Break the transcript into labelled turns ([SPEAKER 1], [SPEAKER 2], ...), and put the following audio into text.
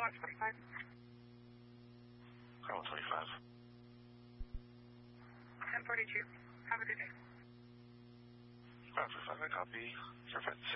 [SPEAKER 1] 125.
[SPEAKER 2] Car 125.
[SPEAKER 1] 1042. Have a good day.
[SPEAKER 2] Car 125, I copy. Surface